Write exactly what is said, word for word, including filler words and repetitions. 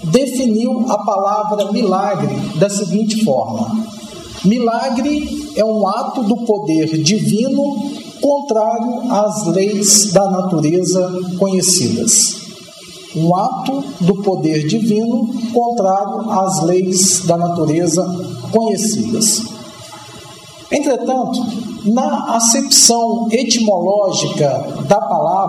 definiu a palavra milagre da seguinte forma: milagre é um ato do poder divino contrário às leis da natureza conhecidas. Um ato do poder divino contrário às leis da natureza conhecidas. Entretanto, na acepção etimológica da palavra,